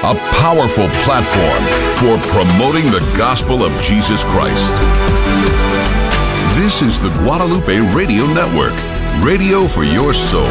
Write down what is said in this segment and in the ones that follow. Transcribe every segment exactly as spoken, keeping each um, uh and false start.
a powerful platform for promoting the gospel of Jesus Christ. This is the Guadalupe Radio Network, radio for your soul.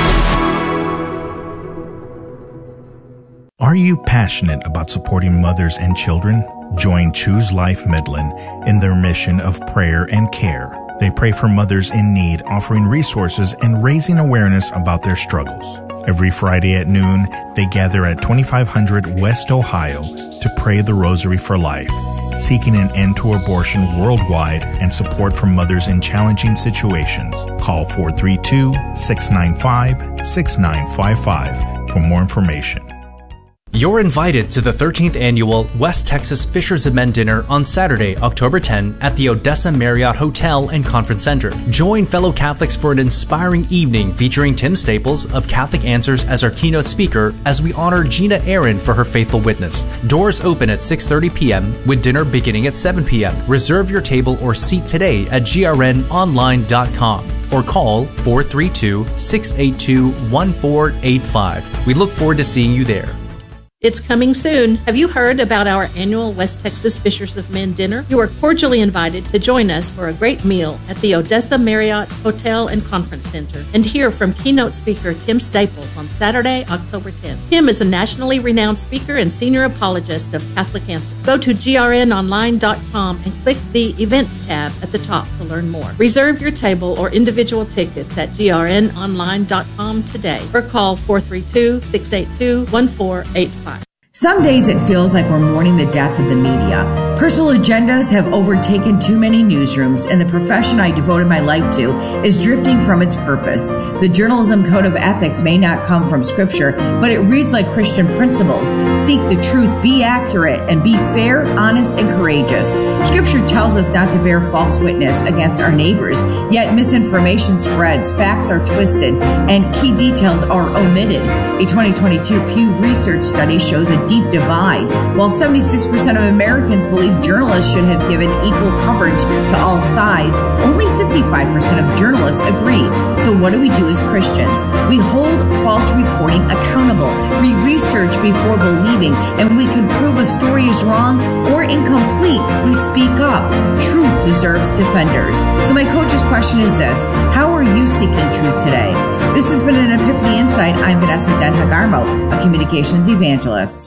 Are you passionate about supporting mothers and children? Join Choose Life Midland in their mission of prayer and care. They pray for mothers in need, offering resources and raising awareness about their struggles. Every Friday at noon, they gather at twenty-five hundred West Ohio to pray the Rosary for Life, seeking an end to abortion worldwide and support for mothers in challenging situations. Call four three two, six nine five, six nine five five for more information. You're invited to the thirteenth Annual West Texas Fishers of Men Dinner on Saturday, October tenth at the Odessa Marriott Hotel and Conference Center. Join fellow Catholics for an inspiring evening featuring Tim Staples of Catholic Answers as our keynote speaker as we honor Gina Aaron for her faithful witness. Doors open at six thirty p.m. with dinner beginning at seven p.m. Reserve your table or seat today at G R N online dot com or call four three two, six eight two, one four eight five. We look forward to seeing you there. It's coming soon. Have you heard about our annual West Texas Fishers of Men dinner? You are cordially invited to join us for a great meal at the Odessa Marriott Hotel and Conference Center and hear from keynote speaker Tim Staples on Saturday, October tenth. Tim is a nationally renowned speaker and senior apologist of Catholic Answers. Go to G R N online dot com and click the Events tab at the top to learn more. Reserve your table or individual tickets at G R N online dot com today or call four three two, six eight two, one four eight five. Some days it feels like we're mourning the death of the media. Personal agendas have overtaken too many newsrooms, and the profession I devoted my life to is drifting from its purpose. The journalism code of ethics may not come from Scripture, but it reads like Christian principles. Seek the truth, be accurate, and be fair, honest, and courageous. Scripture tells us not to bear false witness against our neighbors, yet misinformation spreads, facts are twisted, and key details are omitted. A twenty twenty-two Pew Research study shows a deep divide. While seventy-six percent of Americans believe journalists should have given equal coverage to all sides, only fifty-five percent of journalists agree. So what do we do as Christians? We hold false reporting accountable. We research before believing, and we can prove a story is wrong or incomplete. We speak up. Truth deserves defenders. So my coach's question is this: how are you seeking truth today? This has been an Epiphany Insight. I'm Vanessa Den-Hagarmo, a communications evangelist.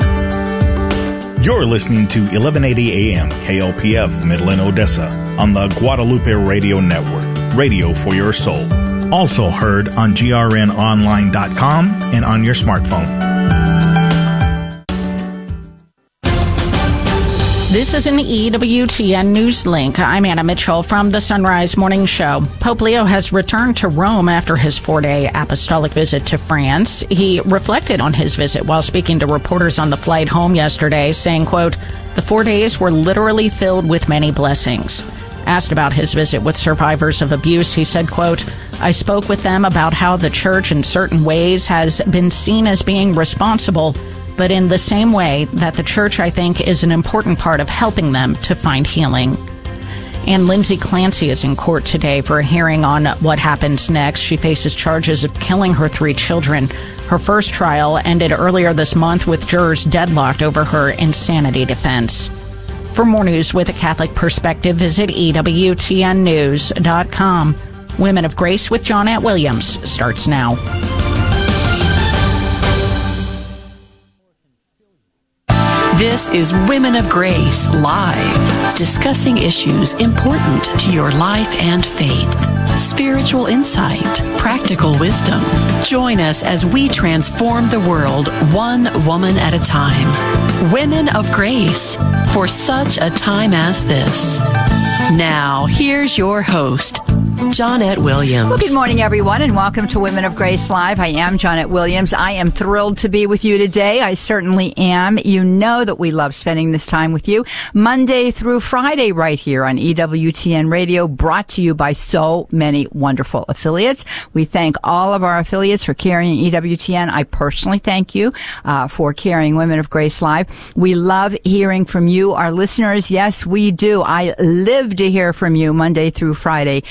You're listening to eleven eighty A M K L P F Midland, Odessa on the Guadalupe Radio Network, radio for your soul. Also heard on G R N online dot com and on your smartphone. This is an E W T N News Link. I'm Anna Mitchell from the Sunrise Morning Show. Pope Leo has returned to Rome after his four-day apostolic visit to France. He reflected on his visit while speaking to reporters on the flight home yesterday, saying, quote, "The four days were literally filled with many blessings." Asked about his visit with survivors of abuse, he said, quote, "I spoke with them about how the church in certain ways has been seen as being responsible, but in the same way that the church, I think, is an important part of helping them to find healing." And Lindsay Clancy is in court today for a hearing on what happens next. She faces charges of killing her three children. Her first trial ended earlier this month with jurors deadlocked over her insanity defense. For more news with a Catholic perspective, visit E W T N news dot com. Women of Grace with Johnnette Williams starts now. This is Women of Grace Live, discussing issues important to your life and faith. Spiritual insight, practical wisdom. Join us as we transform the world one woman at a time. Women of Grace, for such a time as this. Now, here's your host, Johnnette Williams. Well, good morning, everyone, and welcome to Women of Grace Live. I am Johnnette Williams. I am thrilled to be with you today. I certainly am. You know that we love spending this time with you Monday through Friday right here on E W T N Radio, brought to you by so many wonderful affiliates. We thank all of our affiliates for carrying E W T N. I personally thank you uh, for carrying Women of Grace Live. We love hearing from you, our listeners. Yes, we do. I live to hear from you Monday through Friday at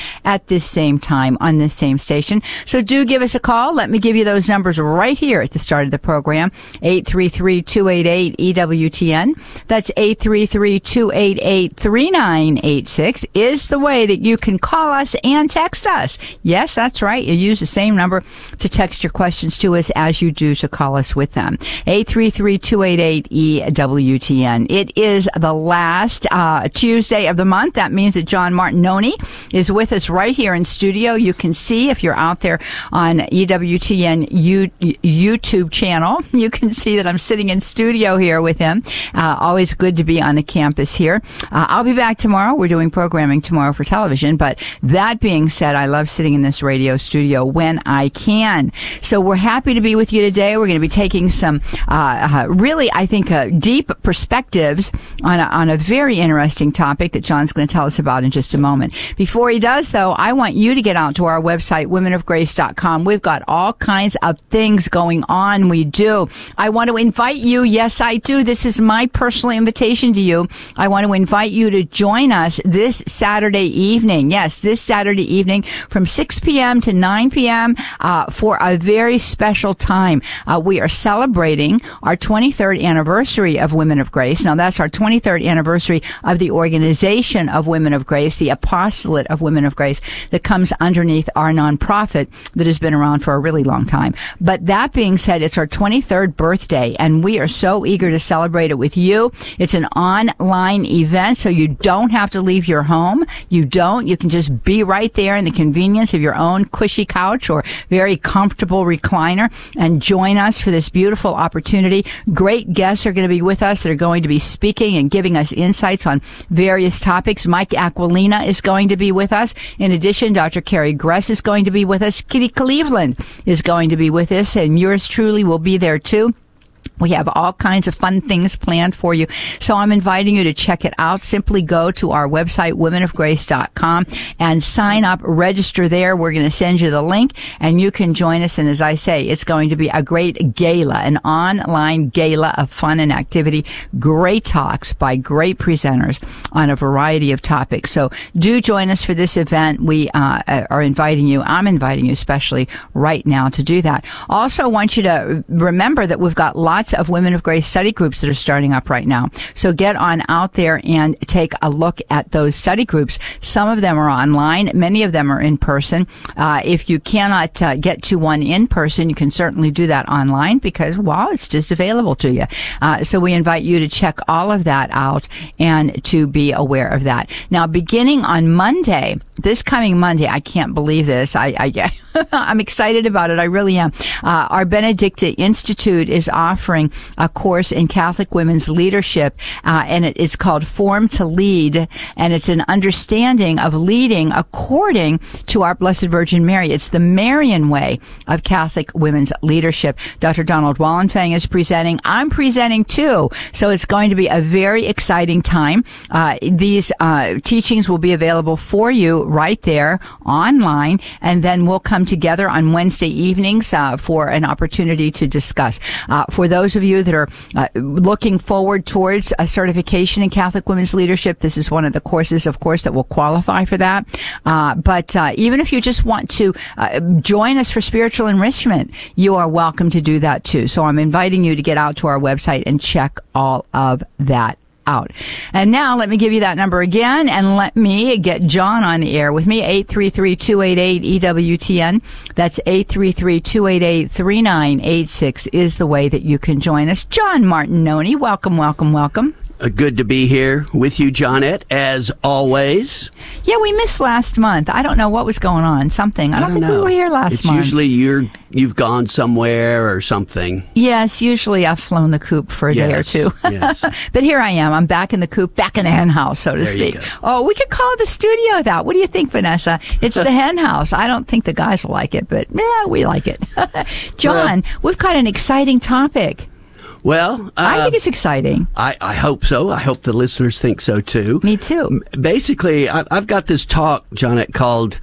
at this same time on this same station. So do give us a call. Let me give you those numbers right here at the start of the program. eight three three, two eight eight, E W T N. That's eight three three, two eight eight, three nine eight six is the way that you can call us and text us. Yes, that's right. You use the same number to text your questions to us as you do to call us with them. eight three three, two eight eight, E W T N. It is the last uh, Tuesday of the month. That means that John Martinoni is with us right here in studio. You can see, if you're out there on E W T N U- YouTube channel, you can see that I'm sitting in studio here with him. Uh, always good to be on the campus here. Uh, I'll be back tomorrow. We're doing programming tomorrow for television. But that being said, I love sitting in this radio studio when I can. So we're happy to be with you today. We're going to be taking some uh, uh, really, I think, uh, deep perspectives on a, on a very interesting topic that John's going to tell us about in just a moment. Before he does, though, I want you to get out to our website, women of grace dot com. We've got all kinds of things going on. We do. I want to invite you. Yes, I do. This is my personal invitation to you. I want to invite you to join us this Saturday evening. Yes, this Saturday evening from six p.m. to nine p.m. Uh, for a very special time. Uh, we are celebrating our twenty-third anniversary of Women of Grace. Now, that's our twenty-third anniversary of the organization of Women of Grace, the apostolate of Women of Grace that comes underneath our nonprofit that has been around for a really long time. But that being said, it's our twenty-third birthday, and we are so eager to celebrate it with you. It's an online event, so you don't have to leave your home. You don't. You can just be right there in the convenience of your own cushy couch or very comfortable recliner and join us for this beautiful opportunity. Great guests are going to be with us that are going to be speaking and giving us insights on various topics. Mike Aquilina is going to be with us. In addition, Doctor Carrie Gress is going to be with us. Kitty Cleveland is going to be with us, and yours truly will be there too. We have all kinds of fun things planned for you. So I'm inviting you to check it out. Simply go to our website, women of grace dot com, and sign up, register there. We're going to send you the link, and you can join us. And as I say, it's going to be a great gala, an online gala of fun and activity. Great talks by great presenters on a variety of topics. So do join us for this event. We uh, are inviting you. I'm inviting you especially right now to do that. Also, I want you to remember that we've got lots of Women of Grace study groups that are starting up right now. So get on out there and take a look at those study groups. Some of them are online. Many of them are in person. Uh, if you cannot uh, get to one in person, you can certainly do that online because, well, it's just available to you. Uh, so we invite you to check all of that out and to be aware of that. Now, beginning on Monday, this coming Monday, I can't believe this. I, I I'm excited about it. I really am. Uh, our Benedicta Institute is offering a course in Catholic women's leadership, uh, and it, it's called Form to Lead, and it's an understanding of leading according to our Blessed Virgin Mary. It's the Marian way of Catholic women's leadership. Doctor Donald Wallenfang is presenting. I'm presenting too. So it's going to be a very exciting time. Uh, these uh, teachings will be available for you right there online, and then we'll come together on Wednesday evenings uh, for an opportunity to discuss. Uh, for those of you that are uh, looking forward towards a certification in Catholic women's leadership, this is one of the courses, of course, that will qualify for that. Uh, but uh, even if you just want to uh, join us for spiritual enrichment, you are welcome to do that too. So I'm inviting you to get out to our website and check all of that out. And now let me give you that number again, and let me get John on the air with me. eight three three, two eight eight, E W T N. That's eight three three, two eight eight, three nine eight six is the way that you can join us. John Martinoni, welcome, welcome, welcome. Uh, good to be here with you, Johnette, as always. Yeah, we missed last month. I don't know what was going on. Something. I don't, I don't think know. we were here last it's month. It's usually you're, you've gone somewhere or something. Yes, usually I've flown the coop for a yes, day or two. Yes. But here I am. I'm back in the coop, back in the hen house, so to there speak. You go. Oh, we could call the studio that. What do you think, Vanessa? It's the hen house. I don't think the guys will like it, but yeah, we like it. John, well, we've got an exciting topic. Well, uh, I think it's exciting. I, I hope so. I hope the listeners think so too. Me too. Basically, I, I've got this talk, Johnette, called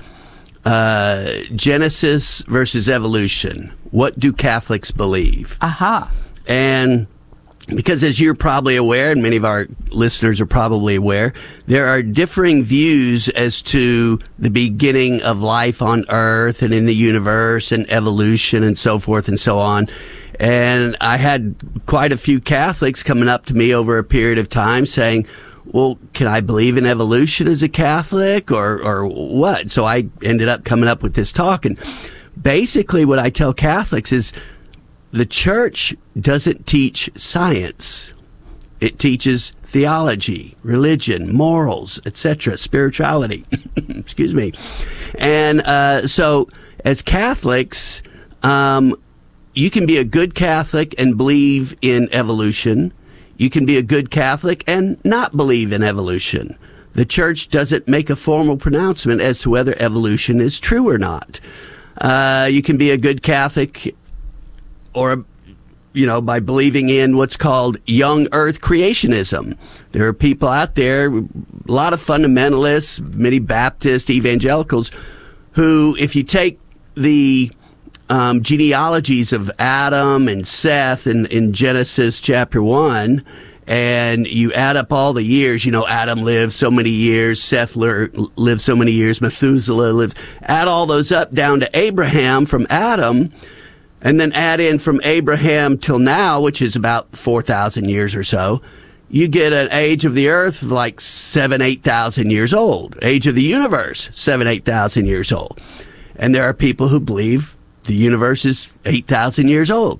uh, Genesis versus Evolution. What do Catholics believe? Aha. And Because as you're probably aware, and many of our listeners are probably aware, there are differing views as to the beginning of life on Earth and in the universe and evolution and so forth and so on. And I had quite a few Catholics coming up to me over a period of time saying, well, can I believe in evolution as a Catholic or, or what? So I ended up coming up with this talk. And basically what I tell Catholics is, the church doesn't teach science. It teaches theology, religion, morals, et cetera, spirituality. Excuse me. And uh, so as Catholics, um, you can be a good Catholic and believe in evolution. You can be a good Catholic and not believe in evolution. The church doesn't make a formal pronouncement as to whether evolution is true or not. Uh, you can be a good Catholic or, you know, by believing in what's called young earth creationism. There are people out there, a lot of fundamentalists, many Baptist evangelicals, who, if you take the um, genealogies of Adam and Seth in, in Genesis chapter one, and you add up all the years, you know, Adam lived so many years, Seth lived so many years, Methuselah lived, add all those up down to Abraham from Adam, and then add in from Abraham till now, which is about four thousand years or so, you get an age of the earth of like seven, eight thousand years old. Age of the universe, seven, eight thousand years old. And there are people who believe the universe is eight thousand years old.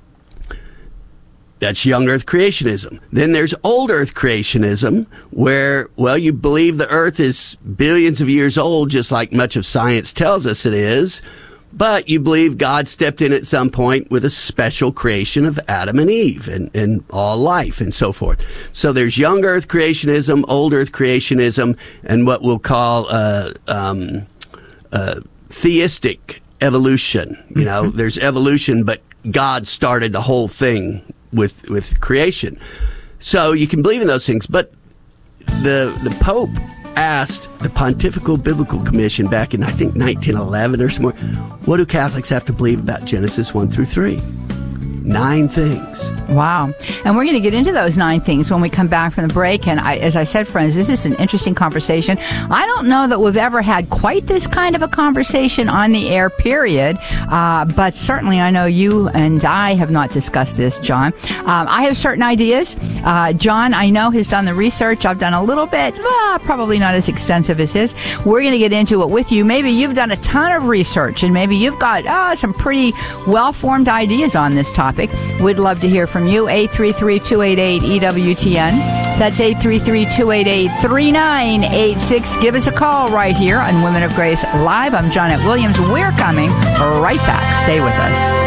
That's young earth creationism. Then there's old earth creationism, where, well, you believe the earth is billions of years old, just like much of science tells us it is. But you believe God stepped in at some point with a special creation of Adam and Eve and, and all life and so forth. So there's young earth creationism, old earth creationism, and what we'll call uh, um, uh, theistic evolution. You know, there's evolution, but God started the whole thing with with creation. So you can believe in those things. But the the Pope asked the Pontifical Biblical Commission back in, I think, nineteen eleven or somewhere, what do Catholics have to believe about Genesis one through three? Nine things. Wow. And we're going to get into those nine things when we come back from the break. And I, as I said, friends, this is an interesting conversation. I don't know that we've ever had quite this kind of a conversation on the air, period. Uh, but certainly I know you and I have not discussed this, John. Um, I have certain ideas. Uh, John, I know, has done the research. I've done a little bit, well, probably not as extensive as his. We're going to get into it with you. Maybe you've done a ton of research and maybe you've got uh, some pretty well-formed ideas on this topic. We'd love to hear from you. eight three three, two eight eight, E W T N. That's eight three three, two eight eight, three nine eight six. Give us a call right here on Women of Grace Live. I'm Janet Williams. We're coming right back. Stay with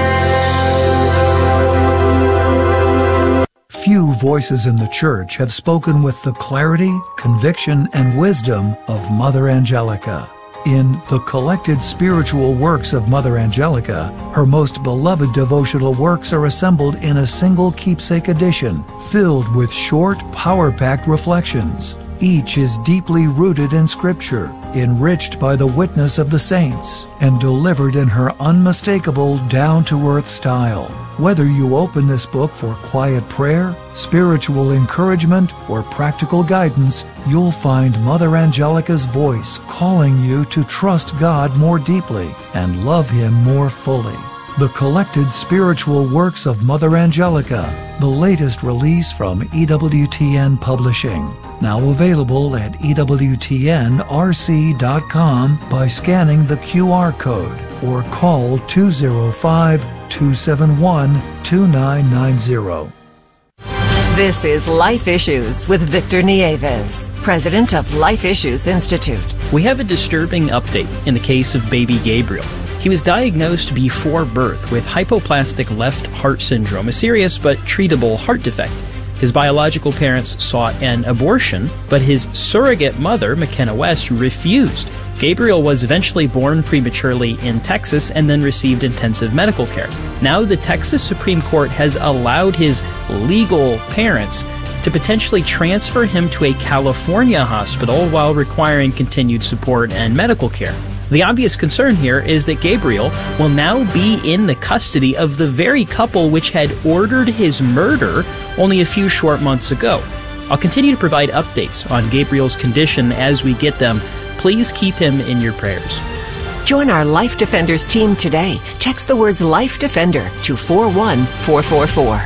us. Few voices in the church have spoken with the clarity, conviction, and wisdom of Mother Angelica. In The Collected Spiritual Works of Mother Angelica, her most beloved devotional works are assembled in a single keepsake edition, filled with short, power-packed reflections. Each is deeply rooted in Scripture, enriched by the witness of the saints, and delivered in her unmistakable, down-to-earth style. Whether you open this book for quiet prayer, spiritual encouragement, or practical guidance, you'll find Mother Angelica's voice calling you to trust God more deeply and love Him more fully. The Collected Spiritual Works of Mother Angelica, the latest release from E W T N Publishing. Now available at E W T N R C dot com by scanning the Q R code or call two oh five, two seven one, two nine nine zero. This is Life Issues with Victor Nieves, president of Life Issues Institute. We have a disturbing update in the case of baby Gabriel. He was diagnosed before birth with hypoplastic left heart syndrome, a serious but treatable heart defect. His biological parents sought an abortion, but his surrogate mother, McKenna West, refused. Gabriel was eventually born prematurely in Texas and then received intensive medical care. Now the Texas Supreme Court has allowed his legal parents to potentially transfer him to a California hospital while requiring continued support and medical care. The obvious concern here is that Gabriel will now be in the custody of the very couple which had ordered his murder only a few short months ago. I'll continue to provide updates on Gabriel's condition as we get them. Please keep him in your prayers. Join our Life Defenders team today. Text the words Life Defender to four one four four four.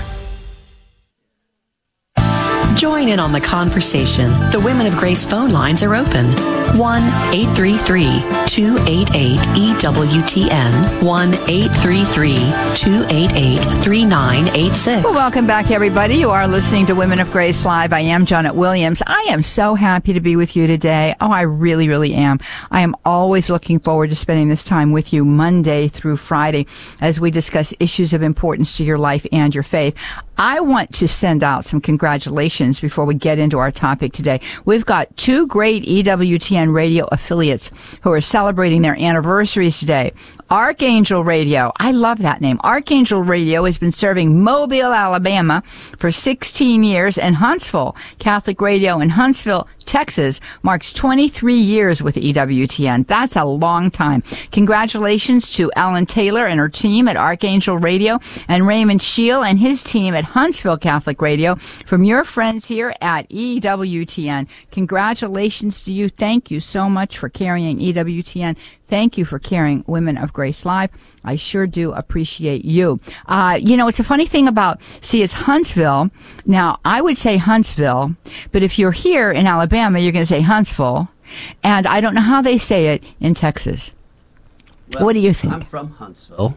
Join in on the conversation. The Women of Grace phone lines are open. one eight three three two eight eight E W T N. one eight three three two eight eight three nine eight six. Well, welcome back, everybody. You are listening to Women of Grace Live. I am Janet Williams. I am so happy to be with you today. Oh, I really, really am. I am always looking forward to spending this time with you Monday through Friday as we discuss issues of importance to your life and your faith. I want to send out some congratulations before we get into our topic today. We've got two great E W T N radio affiliates who are celebrating their anniversaries today. Archangel Radio. I love that name. Archangel Radio has been serving Mobile, Alabama for sixteen years, and Huntsville Catholic Radio in Huntsville, Texas marks twenty-three years with E W T N. That's a long time. Congratulations to Ellen Taylor and her team at Archangel Radio and Raymond Scheel and his team at Huntsville Catholic Radio from your friends here at E W T N. Congratulations to you. Thank you so much for carrying E W T N. Thank you for carrying Women of Grace Live. I sure do appreciate you. Uh, you know, it's a funny thing about, see, it's Huntsville. Now, I would say Huntsville, but if you're here in Alabama, you're going to say Huntsville. And I don't know how they say it in Texas. Well, what do you think? I'm from Huntsville,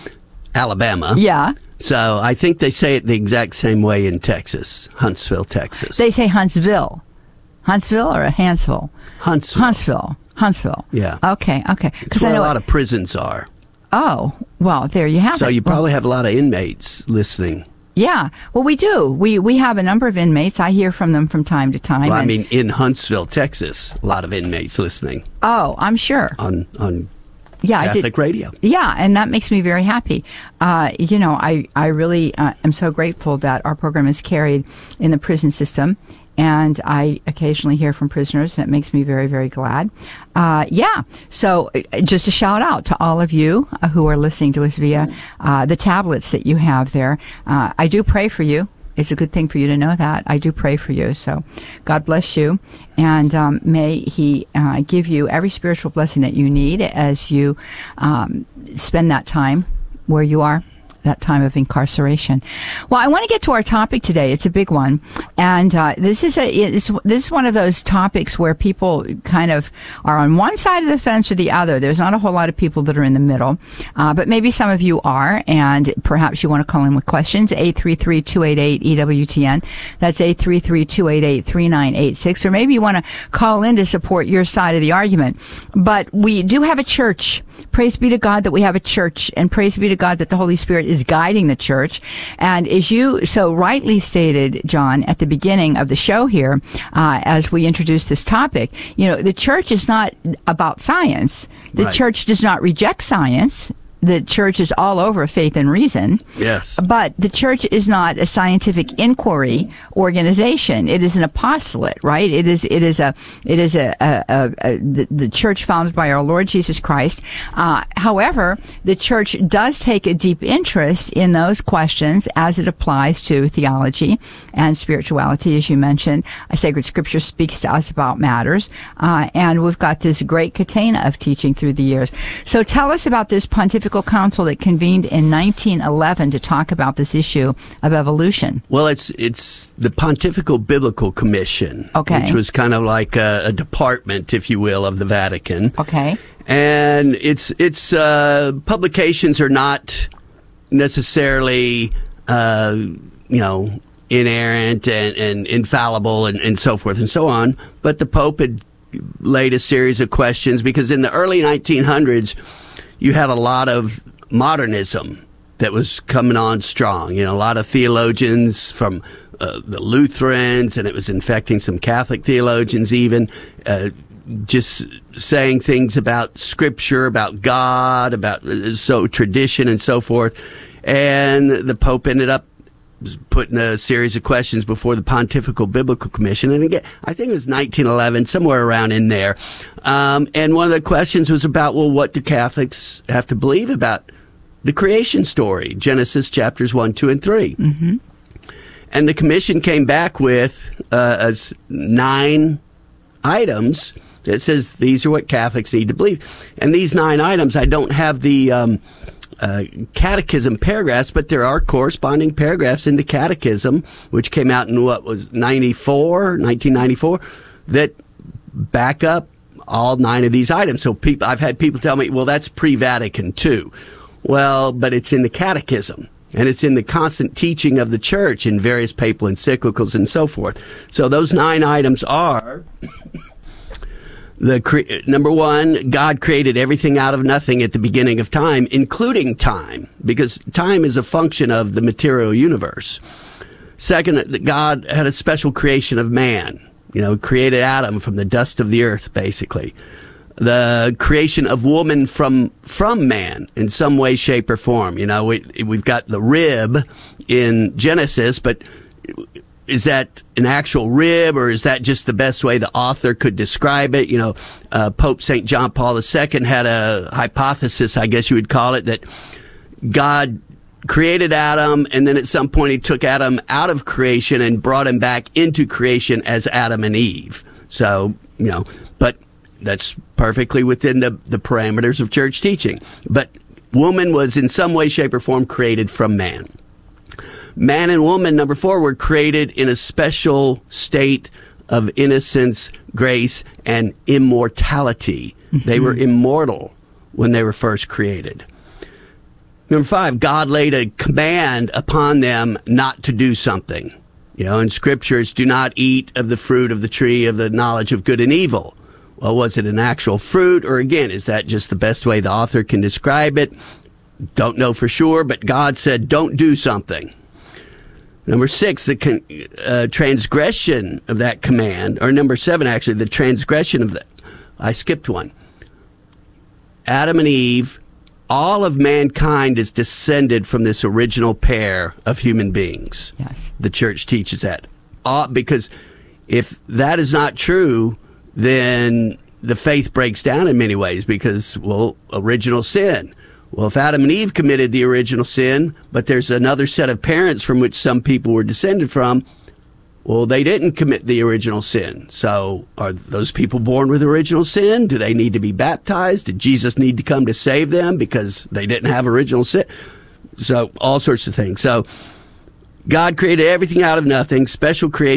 Alabama. Yeah. So I think they say it the exact same way in Texas, Huntsville, Texas. They say Huntsville. Huntsville or Huntsville? Huntsville. Huntsville. Huntsville. Yeah. Okay, okay. Because a lot of prisons are. Oh, well, there you have so it. So you well, probably have a lot of inmates listening. Yeah. Well, we do. We we have a number of inmates. I hear from them from time to time. Well, I and, mean, in Huntsville, Texas, a lot of inmates listening. Oh, I'm sure. On on yeah, Catholic I did, radio. Yeah, and that makes me very happy. Uh, you know, I, I really uh, am so grateful that our program is carried in the prison system. And I occasionally hear from prisoners, and it makes me very, very glad. Uh, yeah. So uh, just a shout out to all of you uh, who are listening to us via uh, the tablets that you have there. Uh, I do pray for you. It's a good thing for you to know that. I do pray for you. So God bless you. And um, may He uh, give you every spiritual blessing that you need as you um, spend that time where you are. That time of incarceration. Well, I want to get to our topic today. It's a big one, and uh, this is a it's, this is one of those topics where people kind of are on one side of the fence or the other. There's not a whole lot of people that are in the middle, uh, but maybe some of you are, and perhaps you want to call in with questions. eight three three two eight eight E W T N. That's eight three three two eight eight three nine eight six. Or maybe you want to call in to support your side of the argument. But we do have a church. Praise be to God that we have a church, and praise be to God that the Holy Spirit is guiding the church. And as you so rightly stated, John, at the beginning of the show here, uh, as we introduce this topic, you know, the church is not about science. The right. church does not reject science. The church is all over faith and reason. Yes. But the church is not a scientific inquiry organization. It is an apostolate, right? It is, it is a, it is a, a, a, a the, the church founded by our Lord Jesus Christ. Uh, however, the church does take a deep interest in those questions as it applies to theology and spirituality, as you mentioned. A sacred scripture speaks to us about matters. Uh, and we've got this great catena of teaching through the years. So tell us about this pontifical council that convened in nineteen eleven to talk about this issue of evolution. Well, it's it's the Pontifical Biblical Commission, okay. which was kind of like a, a department, if you will, of the Vatican. Okay. And its its uh, publications are not necessarily, uh, you know, inerrant and, and infallible and, and so forth and so on. But the Pope had laid a series of questions because in the early nineteen hundreds, you had a lot of modernism that was coming on strong. You know, a lot of theologians from uh, the Lutherans, and it was infecting some Catholic theologians even, uh, just saying things about Scripture, about God, about uh, so tradition and so forth. And the Pope ended up putting a series of questions before the Pontifical Biblical Commission. And again, I think it was nineteen eleven, somewhere around in there. Um, and one of the questions was about, well, what do Catholics have to believe about the creation story? Genesis chapters one, two, and three. Mm-hmm. And the commission came back with uh, as nine items that says these are what Catholics need to believe. And these nine items, I don't have the um, uh, catechism paragraphs, but there are corresponding paragraphs in the catechism, which came out in what was ninety-four, nineteen ninety-four, that back up all nine of these items. So people, I've had people tell me, well, that's pre-Vatican two. Well, but it's in the catechism. And it's in the constant teaching of the church in various papal encyclicals and so forth. So those nine items are, the cre- number one, God created everything out of nothing at the beginning of time, including time, because time is a function of the material universe. Second, that God had a special creation of man, you know, created Adam from the dust of the earth, basically. The creation of woman from from man in some way, shape, or form. You know, we, we've got the rib in Genesis, but is that an actual rib, or is that just the best way the author could describe it? You know, uh, Pope Saint John Paul the Second had a hypothesis, I guess you would call it, that God created Adam, and then at some point he took Adam out of creation and brought him back into creation as Adam and Eve. So, you know, but that's perfectly within the, the parameters of church teaching. But woman was in some way, shape, or form created from man. Man and woman, number four, were created in a special state of innocence, grace, and immortality. Mm-hmm. They were immortal when they were first created. Number five, God laid a command upon them not to do something. You know, in scriptures, do not eat of the fruit of the tree of the knowledge of good and evil. Well, was it an actual fruit, or again, is that just the best way the author can describe it? Don't know for sure, but God said, don't do something. Number six, the con- uh, transgression of that command, or number seven, actually, the transgression of that. I skipped one. Adam and Eve, all of mankind is descended from this original pair of human beings. Yes. The church teaches that. Uh, because if that is not true, then the faith breaks down in many ways because, well, original sin. Well, if Adam and Eve committed the original sin, but there's another set of parents from which some people were descended from, well, they didn't commit the original sin. So are those people born with original sin? Do they need to be baptized? Did Jesus need to come to save them because they didn't have original sin? So all sorts of things. So God created everything out of nothing, special creation.